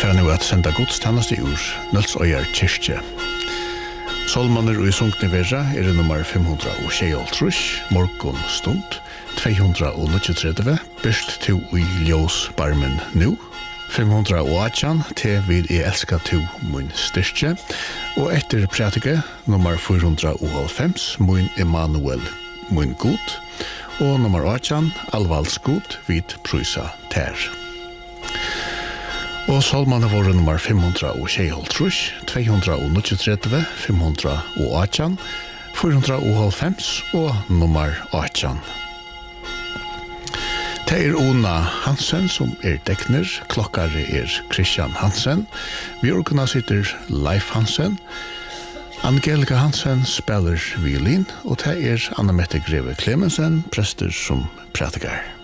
for nu at senda godstjeneste ur Nølsøyar kyrkje. Solmaner og i sunkne verra nummer 526, morgon stund, 239, byrst to i ljós barmen nu, 518, til vid elska to mun styrkje, og etter pratike nummer 490, mun Emanuel mun god, og nummer 18, Alvals god vid prysa ter. Og salmane våre nummer 526, 239, 518, 490 og nummer 18. Det Ona Hansen som dekner, klokkare Christian Hansen, vi orkene sitter Leif Hansen, Angelika Hansen spiller violin, og det Anna-Mette Greve Klemensen, prester som pratikar.